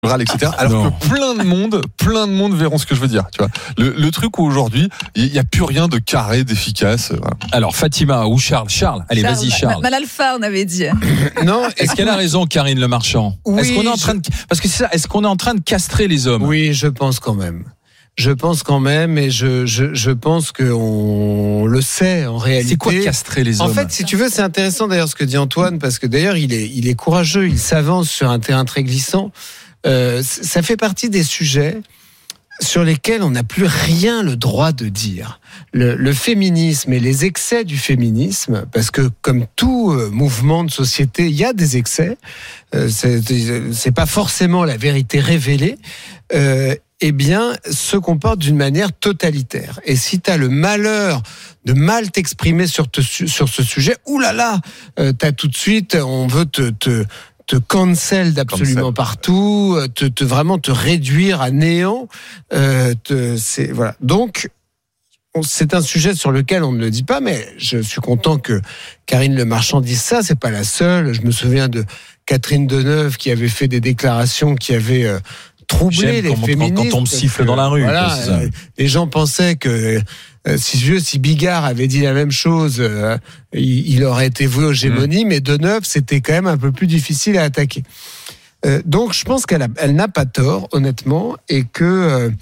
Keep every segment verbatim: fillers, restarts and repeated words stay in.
et cetera. Alors non. que plein de monde, plein de monde verront ce que je veux dire. Tu vois, le, le truc où aujourd'hui, il n'y a plus rien de carré, d'efficace. Voilà. Alors Fatima ou Charles, Charles, allez Charles, vas-y Charles. Malalfa, on avait dit. Non, est-ce qu'elle a raison, Karine Le Marchand? Oui, est-ce qu'on est en train de, parce que c'est ça, est-ce qu'on est en train de castrer les hommes? Oui, je pense quand même. Je pense quand même, et je je je pense qu'on le sait en réalité. C'est quoi castrer les hommes? En fait, si tu veux, c'est intéressant d'ailleurs ce que dit Antoine, parce que d'ailleurs il est il est courageux, il s'avance sur un terrain très glissant. Euh, ça fait partie des sujets sur lesquels on n'a plus rien le droit de dire. Le, le féminisme et les excès du féminisme, parce que comme tout euh, mouvement de société, il y a des excès. Euh, c'est, c'est pas forcément la vérité révélée. Euh, eh bien, se comporte d'une manière totalitaire. Et si tu as le malheur de mal t'exprimer sur, te, sur ce sujet, oulala, euh, t'as tout de suite, on veut te... te te cancel d'absolument cancel. partout, te, te vraiment te réduire à néant. Euh, te, c'est, voilà. Donc, on, c'est un sujet sur lequel on ne le dit pas, mais je suis content que Karine Le Marchand dise ça. C'est pas la seule. Je me souviens de Catherine Deneuve qui avait fait des déclarations qui avaient euh, troublé les quand, féministes. Quand, quand on me siffle que, dans la rue. Voilà, euh, les gens pensaient que Euh, si vieux, si Bigard avait dit la même chose, euh, il, il aurait été voué aux gémonies, mmh. mais Deneuve, c'était quand même un peu plus difficile à attaquer. Euh, donc, je pense qu'elle a, elle n'a pas tort, honnêtement, et que euh,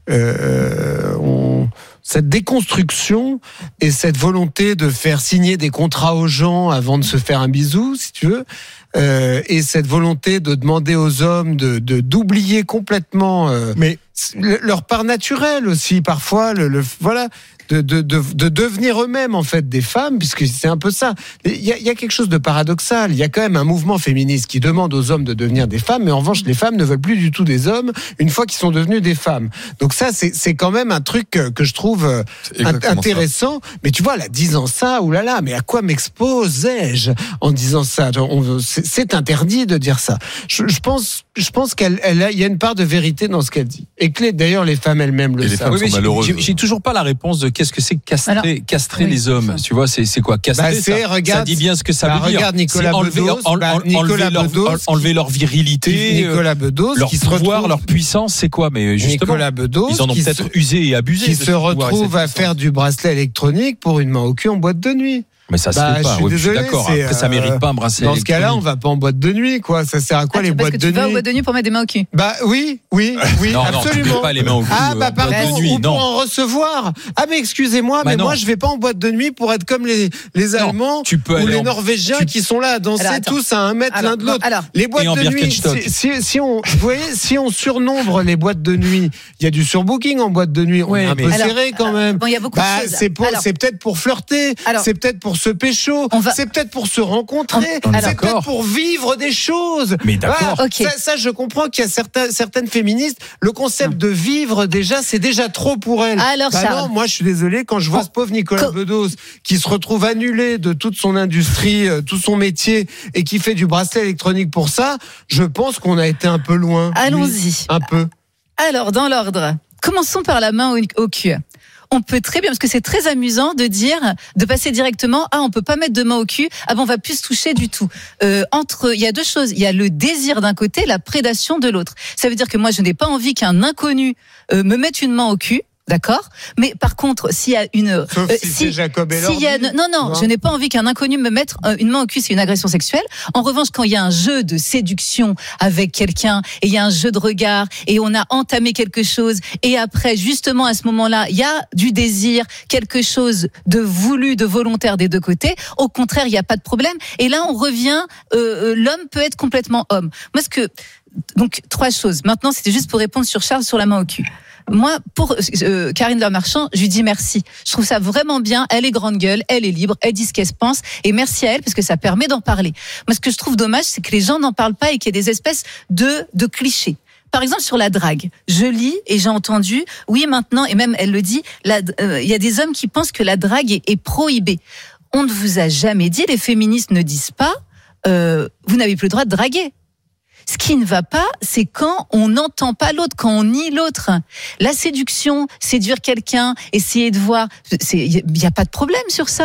euh, on, cette déconstruction et cette volonté de faire signer des contrats aux gens avant de se faire un bisou, si tu veux, euh, et cette volonté de demander aux hommes de, de d'oublier complètement, euh, mais leur part naturelle aussi, parfois, le, le voilà. De, de, de, de devenir eux-mêmes en fait des femmes, puisque c'est un peu ça. Il y a, il y a quelque chose de paradoxal. Il y a quand même un mouvement féministe qui demande aux hommes de devenir des femmes, mais en revanche, les femmes ne veulent plus du tout des hommes une fois qu'ils sont devenus des femmes. Donc ça, c'est, c'est quand même un truc que, que je trouve intéressant. Ça. Mais tu vois, là, disant ça, oulala, mais à quoi m'exposais-je en disant ça? On, c'est, c'est interdit de dire ça. Je, je pense, je pense qu'elle, elle a, il y a une part de vérité dans ce qu'elle dit. Et que d'ailleurs, les femmes elles-mêmes le Et savent. Les femmes sont malheureuses. J'ai, j'ai toujours pas la réponse de qu'est-ce que c'est castrer, Alors, castrer oui, les hommes. Tu vois, c'est, c'est quoi castrer? Bah c'est, ça, regarde, ça dit bien ce que ça bah veut dire. Regarde Nicolas c'est enlever, Bedos, en, bah, en, Nicolas enlever, leur, Bedos enlever leur virilité, Nicolas Bedos, leur qui pouvoir, se retrouve, leur puissance, c'est quoi? Mais justement, Nicolas Bedos, ils en ont peut-être se, usé et abusé. Qui se retrouve à faire du bracelet électronique pour une main au cul en boîte de nuit. Mais ça se bah, fait pas. Je suis, oui, désolé, je suis d'accord. C'est, Après, ça mérite pas un bracelet. Dans ce cas-là, on va pas en boîte de nuit, quoi. Ça sert à quoi ah, les boîtes de nuit? Parce que tu vas en boîte de nuit pour mettre des mains au cul. Bah oui, oui, oui, non, absolument. Non, tu pas les mains au cul. Ah bah pardon. De nuit, ou non. pour en recevoir. Ah mais excusez-moi, bah, mais non. moi je vais pas en boîte de nuit pour être comme les les Allemands tu peux ou les en... Norvégiens tu... qui sont là à danser alors, tous à un mètre alors, l'un de l'autre. Alors, les boîtes de nuit. Si, si, si on, vous voyez, si on surnombre les boîtes de nuit, il y a du surbooking en boîte de nuit. On ouais, est un peu alors, serré quand même. Bon, il y a beaucoup bah, de choses. C'est pour, alors, c'est peut-être pour flirter. Alors, c'est peut-être pour se pécho. Va... C'est peut-être pour se rencontrer. On, on c'est d'accord. Peut-être pour vivre des choses. Mais d'accord. Voilà. Okay. Ça, ça, je comprends qu'il y a certains, certaines féministes, le concept hum. de vivre déjà, c'est déjà trop pour elles. Alors, bah non, moi je suis désolé, quand je vois oh. ce pauvre Nicolas oh. Bedos qui se retrouve annulé de toute son industrie, euh, tout son métier, et qui fait du bracelet électronique pour ça, je pense qu'on a été un peu loin. Allons-y. Oui, un peu. Alors, dans l'ordre, commençons par la main au, au cul. On peut très bien, parce que c'est très amusant de dire, de passer directement, ah, on peut pas mettre de main au cul, ah bon, on va plus se toucher du tout. Euh, entre, il y a deux choses. Il y a le désir d'un côté, la prédation de l'autre. Ça veut dire que moi, je n'ai pas envie qu'un inconnu euh, me mette une main au cul. D'accord, mais par contre, s'il y a une, Sauf euh, si, si c'est Jacob Elordi. Y a, non, non, non, je n'ai pas envie qu'un inconnu me mette une main au cul, c'est une agression sexuelle. En revanche, quand il y a un jeu de séduction avec quelqu'un et il y a un jeu de regard et on a entamé quelque chose et après, justement à ce moment-là, il y a du désir, quelque chose de voulu, de volontaire des deux côtés. Au contraire, il n'y a pas de problème. Et là, on revient. Euh, l'homme peut être complètement homme. Moi, ce que donc trois choses. Maintenant, c'était juste pour répondre sur Charles sur la main au cul. Moi, pour euh, Karine Le Marchand, je lui dis merci. Je trouve ça vraiment bien. Elle est grande gueule, elle est libre, elle dit ce qu'elle se pense. Et merci à elle, parce que ça permet d'en parler. Moi, ce que je trouve dommage, c'est que les gens n'en parlent pas et qu'il y ait des espèces de, de clichés. Par exemple, sur la drague, je lis et j'ai entendu, oui, maintenant, et même elle le dit, il euh, y a des hommes qui pensent que la drague est, est prohibée. On ne vous a jamais dit, les féministes ne disent pas, euh, vous n'avez plus le droit de draguer. Ce qui ne va pas, c'est quand on n'entend pas l'autre, quand on nie l'autre. La séduction, séduire quelqu'un, essayer de voir, il n'y a pas de problème sur ça.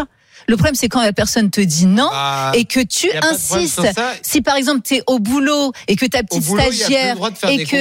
Le problème, c'est quand la personne te dit non Bah, et que tu y a pas de problème insistes. sur ça. Si par exemple, tu es au boulot et que ta petite Au boulot, il y a plus le stagiaire droit de faire et des que